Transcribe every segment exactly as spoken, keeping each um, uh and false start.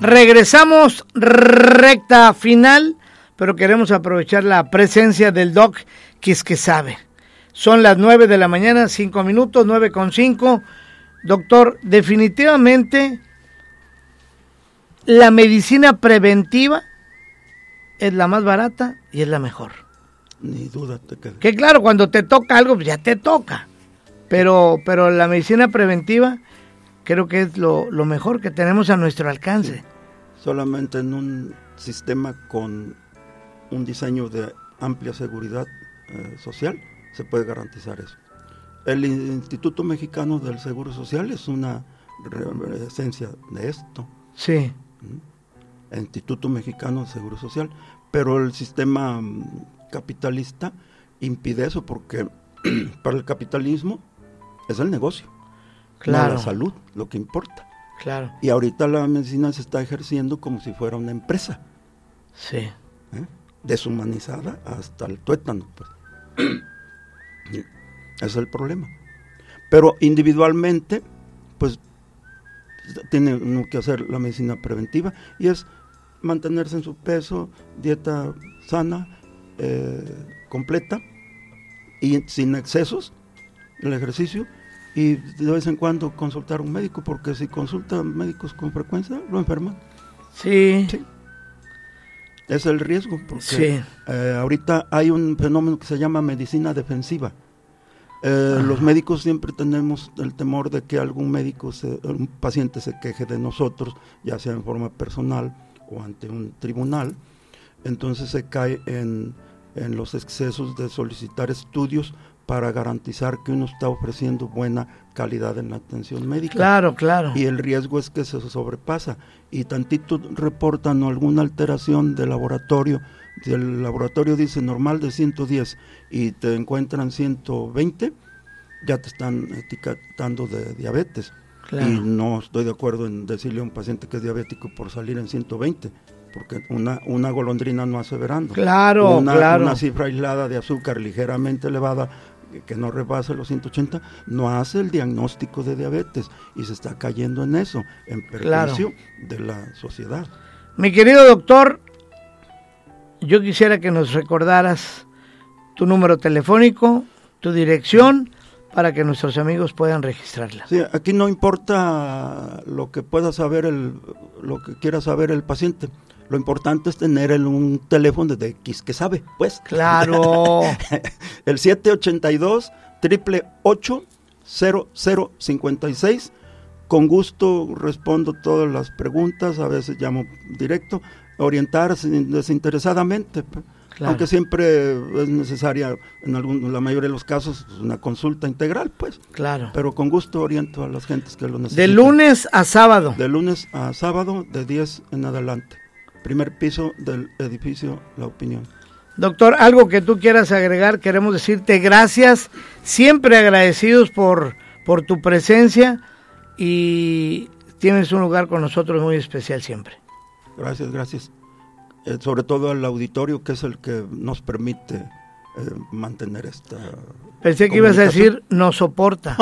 Regresamos, recta final, pero queremos aprovechar la presencia del Doc Quisquesabe. Son las nueve de la mañana, cinco minutos, nueve con cinco. Doctor, definitivamente la medicina preventiva es la más barata y es la mejor. Ni duda te queda. Que claro, cuando te toca algo, pues ya te toca. Pero, pero la medicina preventiva creo que es lo, lo mejor que tenemos a nuestro alcance. Sí. Solamente en un sistema con un diseño de amplia seguridad eh, social se puede garantizar eso. El Instituto Mexicano del Seguro Social es una esencia de esto. Sí. El Instituto Mexicano del Seguro Social, pero el sistema capitalista impide eso porque para el capitalismo es el negocio, claro. No la salud, lo que importa. Claro. Y ahorita la medicina se está ejerciendo como si fuera una empresa. Sí. ¿Eh? Deshumanizada hasta el tuétano, pues. Ese es el problema. Pero individualmente, pues, tiene uno que hacer la medicina preventiva y es mantenerse en su peso, dieta sana, eh, completa y sin excesos, el ejercicio, y de vez en cuando consultar a un médico, porque si consulta médicos con frecuencia, lo enferman. Sí. Sí. Es el riesgo, porque sí. eh, ahorita hay un fenómeno que se llama medicina defensiva. Eh, los médicos siempre tenemos el temor de que algún médico, se, un paciente se queje de nosotros, ya sea en forma personal o ante un tribunal, entonces se cae en, en los excesos de solicitar estudios para garantizar que uno está ofreciendo buena calidad en la atención médica. Claro, claro. Y el riesgo es que se sobrepasa y tantito reportan alguna alteración del laboratorio. Si el laboratorio dice normal de ciento diez y te encuentran ciento veinte, ya te están etiquetando de diabetes. Claro. Y no estoy de acuerdo en decirle a un paciente que es diabético por salir en ciento veinte, porque una, una golondrina no hace verano. Claro, una, claro. Una cifra aislada de azúcar ligeramente elevada, que no rebase los ciento ochenta, no hace el diagnóstico de diabetes y se está cayendo en eso, en perjuicio claro. de la sociedad. Mi querido doctor, yo quisiera que nos recordaras tu número telefónico, tu dirección, para que nuestros amigos puedan registrarla. Sí, aquí no importa lo que pueda saber, el, lo que quiera saber el paciente. Lo importante es tener el, un teléfono de Quisquesabe, pues. Claro. El siete ocho dos, ocho ocho ocho, cero cero cinco seis. Con gusto respondo todas las preguntas, a veces llamo directo, orientar desinteresadamente. Claro. Aunque siempre es necesaria, en, algún, en la mayoría de los casos, una consulta integral, pues. Claro. Pero con gusto oriento a las gentes que lo necesitan. De lunes a sábado. De lunes a sábado, de diez en adelante. Primer piso del edificio La Opinión. Doctor, algo que tú quieras agregar, queremos decirte gracias, siempre agradecidos por, por tu presencia y tienes un lugar con nosotros muy especial siempre. Gracias, gracias. Eh, sobre todo al auditorio, que es el que nos permite eh, mantener esta... Pensé que ibas a decir, nos soporta.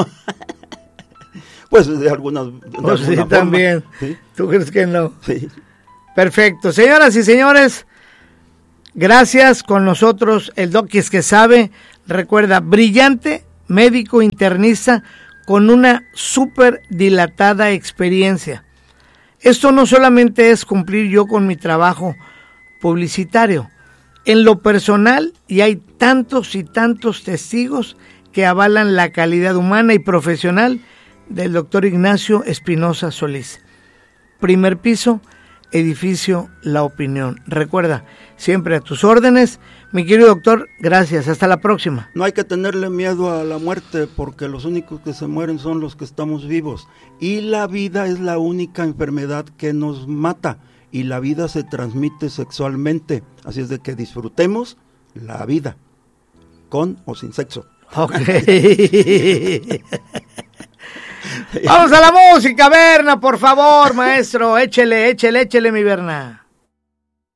Pues de algunas de oh, alguna sí, forma. también. ¿Sí? ¿Tú crees que no? Sí. Perfecto. Señoras y señores, gracias. Con nosotros el Doc Quisquesabe. Recuerda, brillante médico internista con una súper dilatada experiencia. Esto no solamente es cumplir yo con mi trabajo publicitario. En lo personal, y hay tantos y tantos testigos que avalan la calidad humana y profesional del doctor Ignacio Espinosa Solís. Primer piso, edificio La Opinión. Recuerda, siempre a tus órdenes. Mi querido doctor, gracias. Hasta la próxima. No hay que tenerle miedo a la muerte, porque los únicos que se mueren son los que estamos vivos. Y la vida es la única enfermedad que nos mata. Y la vida se transmite sexualmente. Así es de que disfrutemos la vida, con o sin sexo. Ok. Vamos a la música, Berna, por favor, maestro. Échele, échele, échele, mi Berna.